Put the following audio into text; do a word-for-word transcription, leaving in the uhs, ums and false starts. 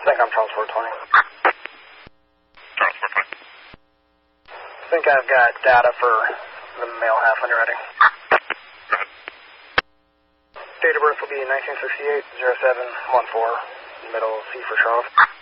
think I'm Charles four twenty. Charles four twenty. I think I've got data for the male half when you're ready. Go ahead. Date of birth will be nineteen sixty-eight, oh seven one four, middle C for Charles.